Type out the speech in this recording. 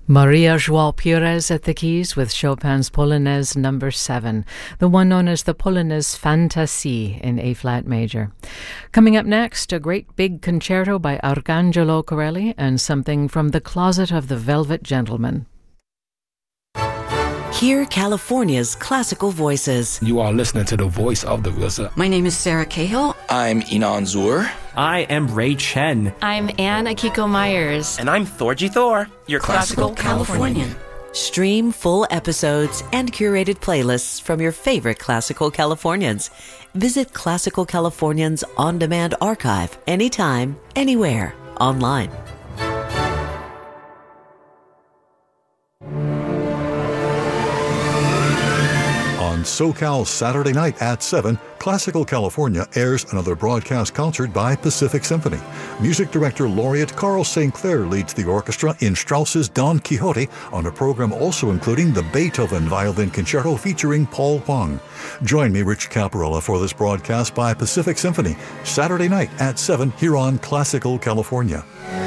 Maria João Pires at the keys with Chopin's Polonaise No. 7, the one known as the Polonaise Fantasie in A-flat major. Coming up next, a great big concerto by Arcangelo Corelli and something from The Closet of the Velvet Gentleman. Hear California's classical voices. You are listening to the voice of the RZA. My name is Sarah Cahill. I'm Inan Zur. I am Ray Chen. I'm Anne Akiko Myers. And I'm Thorgy Thor, your Classical Californian. Stream full episodes and curated playlists from your favorite Classical Californians. Visit Classical Californians on-demand archive anytime, anywhere, online. On SoCal Saturday night at 7, Classical California airs another broadcast concert by Pacific Symphony. Music director laureate Carl St. Clair leads the orchestra in Strauss's Don Quixote on a program also including the Beethoven Violin Concerto featuring Paul Huang. Join me, Rich Caparella, for this broadcast by Pacific Symphony, Saturday night at 7 here on Classical California.